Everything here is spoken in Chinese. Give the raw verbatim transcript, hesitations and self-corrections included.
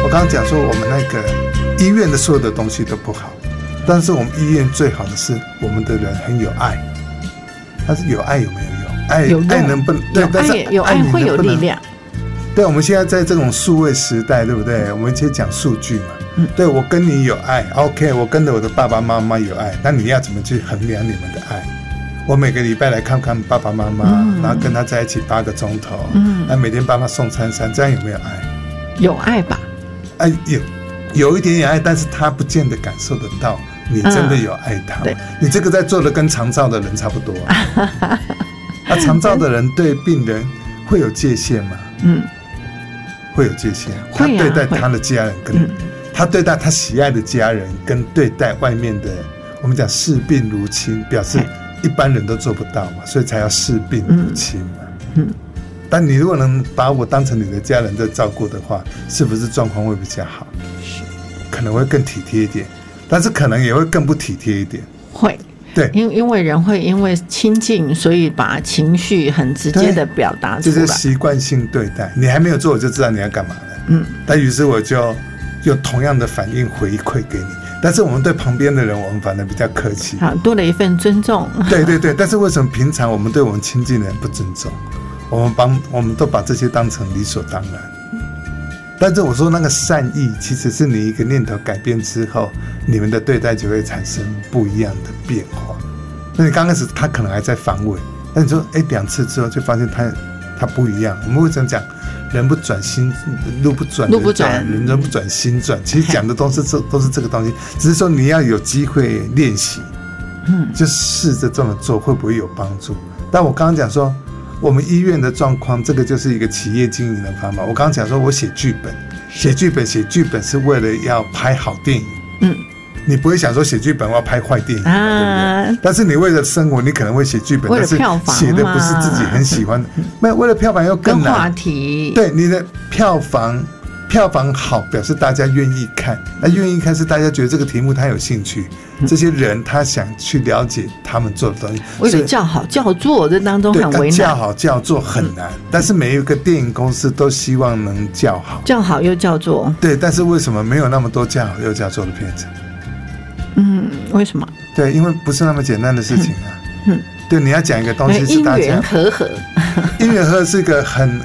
我刚刚讲说我们那个医院的所有的东西都不好，但是我们医院最好的是我们的人很有爱。但是有爱有没有用？爱有用， 爱能不能？对， 有但是爱有爱会有力量。 对，我们现在在这种数位时代，对不对？我们先讲数据嘛。嗯，对，我跟你有爱 ，OK， 我跟着我的爸爸妈妈有爱，那你要怎么去衡量你们的爱？我每个礼拜来看看爸爸妈妈，嗯、然后跟他在一起八个钟头，嗯，那每天帮他送餐餐，这样有没有爱？ 有爱吧？ 哎，有有一点点爱，但是他不见得感受得到你真的有爱他。嗯、你这个在做的跟长照的人差不多、啊。那、啊、长照的人对病人会有界限吗？嗯，会有界限。他对待他的家人跟、嗯、他对待他喜爱的家人，跟对待外面的，我们讲视病如亲，表示一般人都做不到嘛，所以才要视病如亲嘛。嗯。嗯，但你如果能把我当成你的家人在照顾的话，是不是状况会比较好？是，可能会更体贴一点，但是可能也会更不体贴一点。会。对， 因因为人会因为亲近，所以把情绪很直接的表达出来， 就是习惯性对待。你还没有做，我就知道你要干嘛了。嗯，但于是我就用同样的反应回馈给你。但是我们对旁边的人，我们反而比较客气， 好，多了一份尊重。 对对对，但是为什么平常我们对我们亲近的人不尊重？我们帮我们都把这些当成理所当然。但是我说那个善意，其实是你一个念头改变之后，你们的对待就会产生不一样的变化。那你刚开始他可能还在防卫，但你说哎两次之后就发现他他不一样。我们会怎么讲？人不转心，路不转路不转， 人人不转心转。其实讲的都是这都是这个东西，只是说你要有机会练习，嗯，就试着这么做会不会有帮助？但我刚刚讲说。我们医院的状况，这个就是一个企业经营的方法。我刚刚讲说，我写剧本，写剧本，写剧本是为了要拍好电影。嗯，你不会想说写剧本我要拍坏电影，啊、对不对？但是你为了生活，你可能会写剧本， 为了票房， 但是写的不是自己很喜欢的。没有，为了票房又更难。 跟话题， 对你的票房。票房好表示大家愿意看，那愿意看是大家觉得这个题目他有兴趣，这些人他想去了解他们做的东西。 为了叫好叫座，这当中很为难。 叫好叫座很难，嗯、但是每一个电影公司都希望能叫好， 叫好又叫座。 对，但是为什么没有那么多叫好又叫座的片子？ 嗯，为什么？ 对，因为不是那么简单的事情啊。嗯，对，你要讲一个东西是大家因缘和合， 因缘和合是一个很